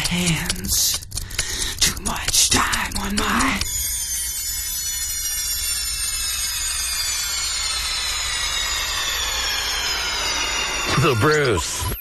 hands. Too much time on my... The Bruce